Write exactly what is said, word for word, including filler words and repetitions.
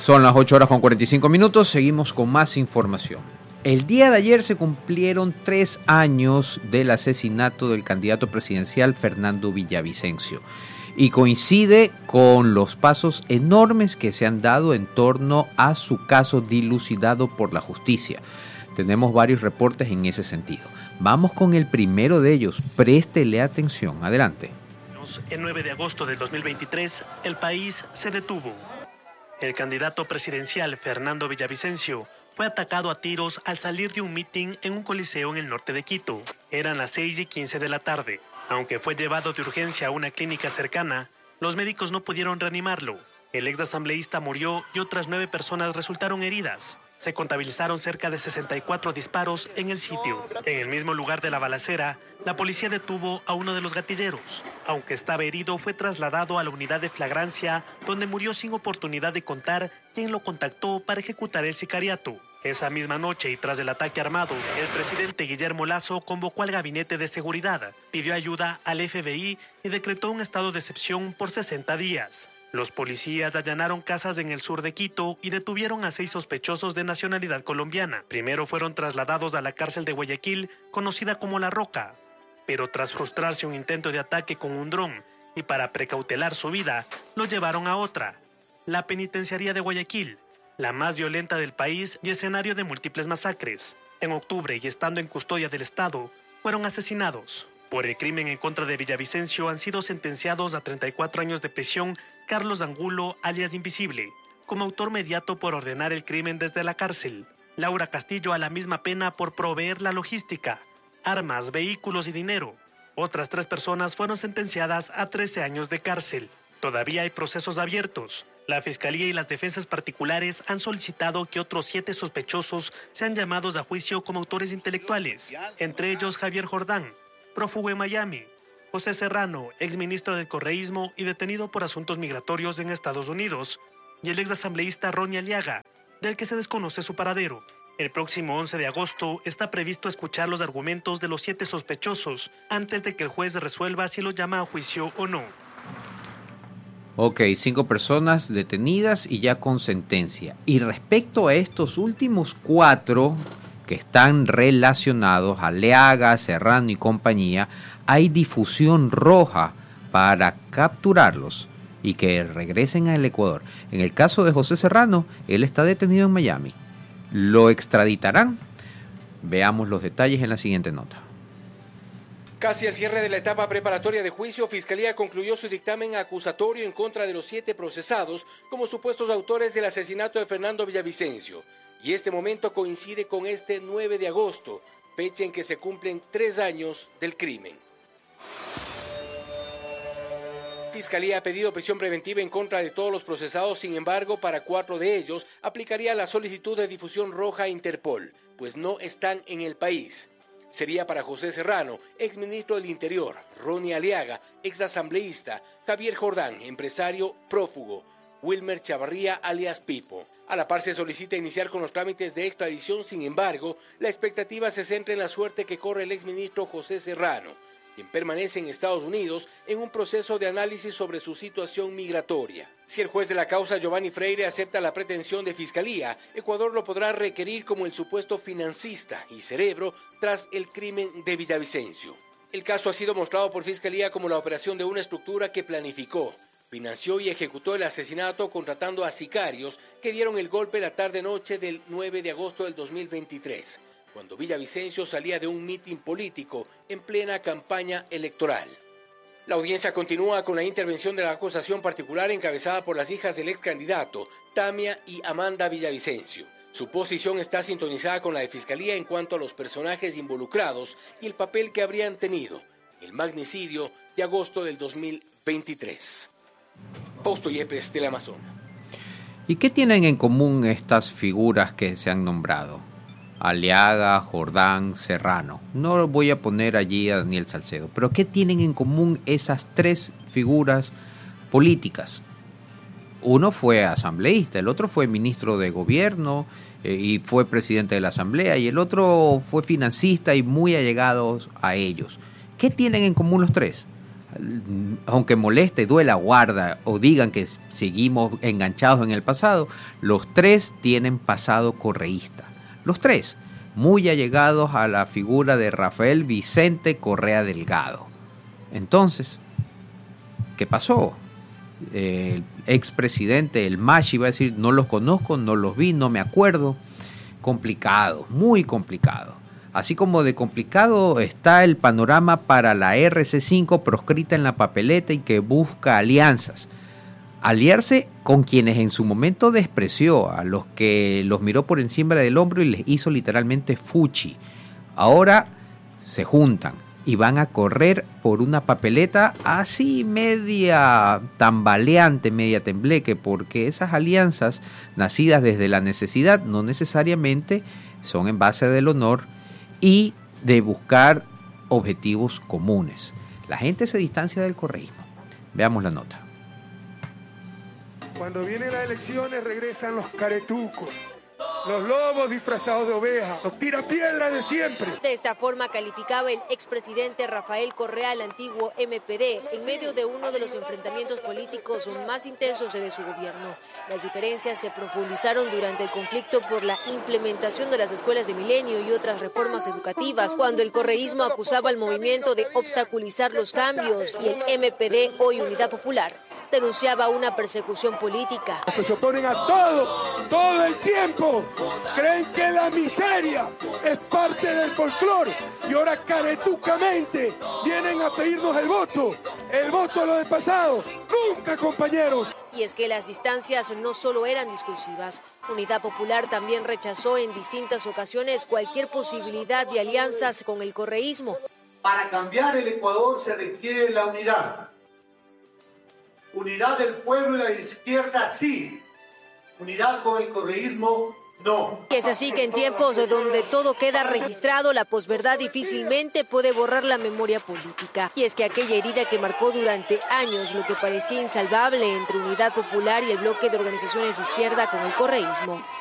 Son las ocho horas con cuarenta y cinco minutos, seguimos con más información. El día de ayer se cumplieron tres años del asesinato del candidato presidencial Fernando Villavicencio y coincide con los pasos enormes que se han dado en torno a su caso dilucidado por la justicia. Tenemos varios reportes en ese sentido. Vamos con el primero de ellos, préstele atención, adelante. El nueve de agosto del dos mil veintitrés, el país se detuvo. El candidato presidencial Fernando Villavicencio fue atacado a tiros al salir de un mitin en un coliseo en el norte de Quito. Eran las seis y quince de la tarde. Aunque fue llevado de urgencia a una clínica cercana, los médicos no pudieron reanimarlo. El exasambleísta murió y otras nueve personas resultaron heridas. Se contabilizaron cerca de sesenta y cuatro disparos en el sitio. En el mismo lugar de la balacera, la policía detuvo a uno de los gatilleros. Aunque estaba herido, fue trasladado a la unidad de flagrancia, donde murió sin oportunidad de contar quién lo contactó para ejecutar el sicariato. Esa misma noche y tras el ataque armado, el presidente Guillermo Lasso convocó al gabinete de seguridad, pidió ayuda al F B I y decretó un estado de excepción por sesenta días. Los policías allanaron casas en el sur de Quito y detuvieron a seis sospechosos de nacionalidad colombiana. Primero fueron trasladados a la cárcel de Guayaquil, conocida como La Roca. Pero tras frustrarse un intento de ataque con un dron y para precautelar su vida, lo llevaron a otra, la penitenciaría de Guayaquil, la más violenta del país y escenario de múltiples masacres. En octubre, y estando en custodia del Estado, fueron asesinados. Por el crimen en contra de Villavicencio han sido sentenciados a treinta y cuatro años de prisión Carlos Angulo, alias Invisible, como autor mediato por ordenar el crimen desde la cárcel. Laura Castillo a la misma pena por proveer la logística, armas, vehículos y dinero. Otras tres personas fueron sentenciadas a trece años de cárcel. Todavía hay procesos abiertos. La Fiscalía y las defensas particulares han solicitado que otros siete sospechosos sean llamados a juicio como autores intelectuales, entre ellos Javier Jordán, prófugo en Miami, José Serrano, exministro del correísmo y detenido por asuntos migratorios en Estados Unidos, y el exasambleísta Ronnie Aliaga, del que se desconoce su paradero. El próximo once de agosto está previsto escuchar los argumentos de los siete sospechosos antes de que el juez resuelva si los llama a juicio o no. Ok, cinco personas detenidas y ya con sentencia. Y respecto a estos últimos cuatro que están relacionados, Aliaga, Serrano y compañía, hay difusión roja para capturarlos y que regresen al Ecuador. En el caso de José Serrano, él está detenido en Miami. ¿Lo extraditarán? Veamos los detalles en la siguiente nota. Casi al cierre de la etapa preparatoria de juicio, Fiscalía concluyó su dictamen acusatorio en contra de los siete procesados como supuestos autores del asesinato de Fernando Villavicencio. Y este momento coincide con este nueve de agosto, fecha en que se cumplen tres años del crimen. Fiscalía ha pedido prisión preventiva en contra de todos los procesados, sin embargo, para cuatro de ellos aplicaría la solicitud de difusión roja a Interpol, pues no están en el país. Sería para José Serrano, exministro del Interior, Ronnie Aliaga, exasambleísta, Javier Jordán, empresario prófugo, Wilmer Chavarría, alias Pipo. A la par se solicita iniciar con los trámites de extradición, sin embargo, la expectativa se centra en la suerte que corre el exministro José Serrano, quien permanece en Estados Unidos en un proceso de análisis sobre su situación migratoria. Si el juez de la causa, Giovanni Freire, acepta la pretensión de Fiscalía, Ecuador lo podrá requerir como el supuesto financista y cerebro tras el crimen de Villavicencio. El caso ha sido mostrado por Fiscalía como la operación de una estructura que planificó, financió y ejecutó el asesinato contratando a sicarios que dieron el golpe la tarde-noche del nueve de agosto del dos mil veintitrés. Cuando Villavicencio salía de un mitin político en plena campaña electoral. La audiencia continúa con la intervención de la acusación particular encabezada por las hijas del ex candidato, Tamia y Amanda Villavicencio. Su posición está sintonizada con la de Fiscalía en cuanto a los personajes involucrados y el papel que habrían tenido en el magnicidio de agosto del dos mil veintitrés. Fausto Yepes, Teleamazonas. ¿Y qué tienen en común estas figuras que se han nombrado? Aliaga, Jordán, Serrano. No voy a poner allí a Daniel Salcedo, pero ¿qué tienen en común esas tres figuras políticas? Uno fue asambleísta, el otro fue ministro de gobierno eh, y fue presidente de la asamblea, y el otro fue financista y muy allegados a ellos. ¿Qué tienen en común los tres? aunque moleste, duela, guarda o digan que seguimos enganchados en el pasado, los tres tienen pasado correísta. Los tres, muy allegados a la figura de Rafael Vicente Correa Delgado. Entonces, ¿qué pasó? El expresidente, el Machi, va a decir, no los conozco, no los vi, no me acuerdo. Complicado, muy complicado. Así como de complicado está el panorama para la R C cinco proscrita en la papeleta y que busca alianzas. Aliarse con quienes en su momento despreció, a los que los miró por encima del hombro y les hizo literalmente fuchi. Ahora se juntan y van a correr por una papeleta así media tambaleante, media tembleque, porque esas alianzas nacidas desde la necesidad no necesariamente son en base del honor y de buscar objetivos comunes. La gente se distancia del correísmo. Veamos la nota. Cuando vienen las elecciones regresan los caretucos, los lobos disfrazados de ovejas, los tirapiedras de siempre. De esta forma calificaba el expresidente Rafael Correa al antiguo M P D en medio de uno de los enfrentamientos políticos más intensos de su gobierno. Las diferencias se profundizaron durante el conflicto por la implementación de las escuelas de milenio y otras reformas educativas, cuando el correísmo acusaba al movimiento de obstaculizar los cambios y el M P D, hoy Unidad Popular, denunciaba una persecución política. Los que se oponen a todo, todo el tiempo, creen que la miseria es parte del folclore y ahora caretucamente vienen a pedirnos el voto, el voto a lo del pasado. Nunca, compañeros. Y es que las distancias no solo eran discursivas. Unidad Popular también rechazó en distintas ocasiones cualquier posibilidad de alianzas con el correísmo. Para cambiar el Ecuador se requiere la unidad. Unidad del pueblo y la izquierda sí, unidad con el correísmo no. Es así que en tiempos donde todo queda registrado, la posverdad difícilmente puede borrar la memoria política. Y es que aquella herida que marcó durante años lo que parecía insalvable entre Unidad Popular y el bloque de organizaciones de izquierda con el correísmo